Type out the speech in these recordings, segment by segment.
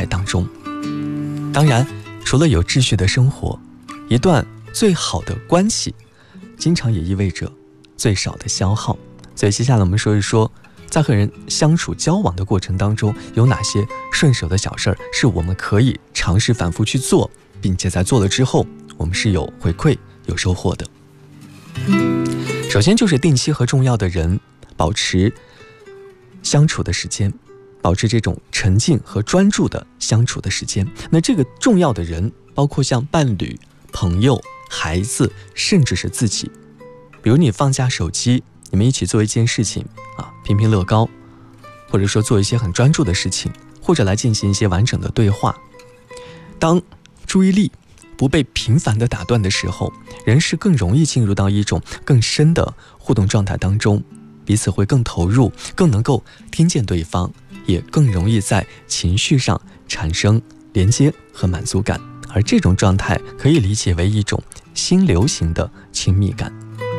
态当中。当然，除了有秩序的生活，一段最好的关系经常也意味着最少的消耗。所以接下来我们说一说，在和人相处交往的过程当中，有哪些顺手的小事儿是我们可以尝试反复去做，并且在做了之后我们是有回馈有收获的。首先就是定期和重要的人保持相处的时间，保持这种沉静和专注的相处的时间。那这个重要的人包括像伴侣、朋友、孩子，甚至是自己。比如你放下手机，你们一起做一件事情拼拼乐高，或者说做一些很专注的事情，或者来进行一些完整的对话。当注意力不被频繁的打断的时候，人是更容易进入到一种更深的互动状态当中，彼此会更投入，更能够听见对方，也更容易在情绪上产生连接和满足感。而这种状态可以理解为一种心流型的亲密感。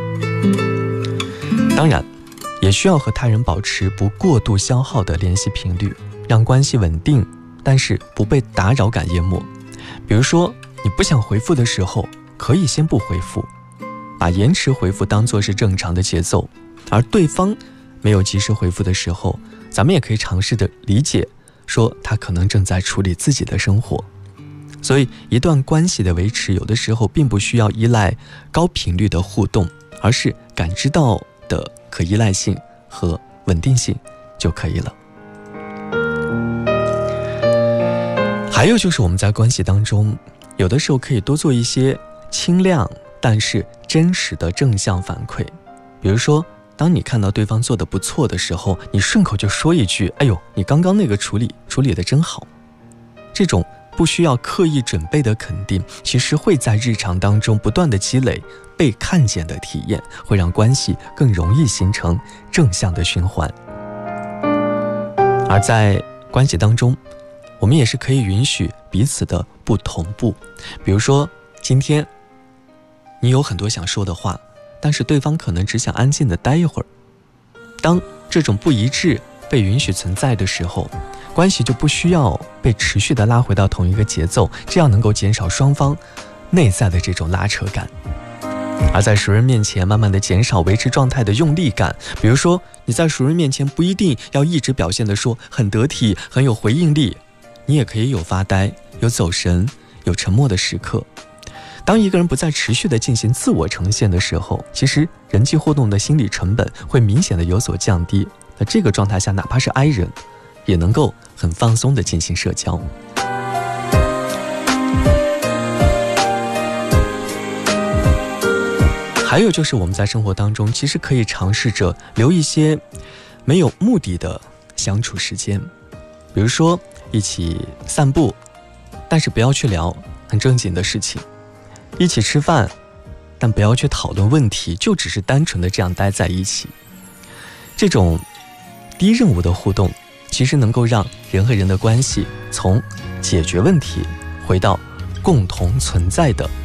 当然也需要和他人保持不过度消耗的联系频率，让关系稳定，但是不被打扰感淹没。比如说你不想回复的时候，可以先不回复，把延迟回复当作是正常的节奏。而对方没有及时回复的时候，咱们也可以尝试着理解，说他可能正在处理自己的生活。所以一段关系的维持，有的时候并不需要依赖高频率的互动，而是感知到的可依赖性和稳定性就可以了。还有就是我们在关系当中，有的时候可以多做一些轻量但是真实的正向反馈。比如说当你看到对方做得不错的时候，你顺口就说一句，哎呦，你刚刚那个处理得真好。这种不需要刻意准备的肯定，其实会在日常当中不断的积累被看见的体验，会让关系更容易形成正向的循环。而在关系当中，我们也是可以允许彼此的不同步。比如说今天你有很多想说的话，但是对方可能只想安静的待一会儿。当这种不一致被允许存在的时候，关系就不需要被持续的拉回到同一个节奏，这样能够减少双方内在的这种拉扯感。而在熟人面前慢慢的减少维持状态的用力感。比如说你在熟人面前不一定要一直表现的说很得体很有回应力，你也可以有发呆，有走神，有沉默的时刻。当一个人不再持续的进行自我呈现的时候，其实人际互动的心理成本会明显的有所降低。那这个状态下，哪怕是 I 人也能够很放松的进行社交。还有就是我们在生活当中其实可以尝试着留一些没有目的的相处时间。比如说一起散步，但是不要去聊很正经的事情；一起吃饭，但不要去讨论问题，就只是单纯的这样待在一起。这种低任务的互动其实能够让人和人的关系从解决问题回到共同存在的